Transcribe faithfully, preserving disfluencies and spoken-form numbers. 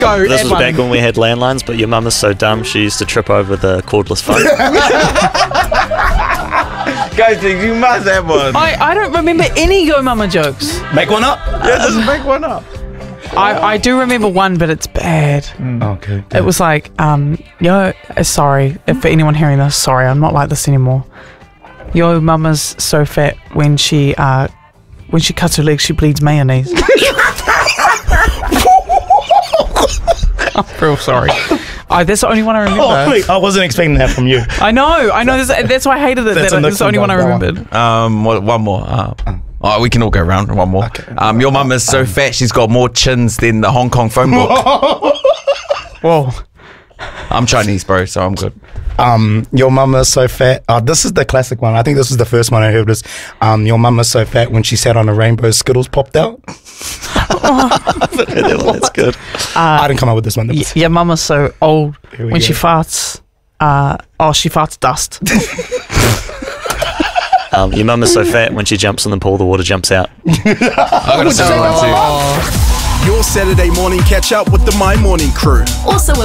Go. This add was one. back when we had landlines, but your mum is so dumb she used to trip over the cordless phone. Guys, you must have one. I, I don't remember any Yo Mama jokes. Make one up. Yeah, just make one up. I, I do remember one, but it's bad. Okay. It was like, um, yo, uh, sorry, if for anyone hearing this, sorry, I'm not like this anymore. Yo Mama's so fat when she uh when she cuts her legs, she bleeds mayonnaise. I'm real sorry. Oh, that's the only one I remember. Oh, wait, I wasn't expecting that from you. I know, I know. That's, that's why I hated it. That's That, a that's the only Nixon one I one, that remembered. Um, what, one more. Uh, oh, we can all go around. One more. Okay. Um, your mum is so fat she's got more chins than the Hong Kong phone book. Whoa. I'm Chinese, bro, so I'm good. Um, your mum is so fat. Oh, this is the classic one. I think this is the first one I heard. Was um, your mum is so fat when she sat on a rainbow, Skittles popped out. That one, that's good. I didn't come up with this one. That Y- was- your mama's so old Here we when go. she farts. Uh, oh, she farts dust. Um, your mum is so fat when she jumps in the pool, the water jumps out. I got a similar one too. Your Saturday morning catch up with the My Morning crew. Also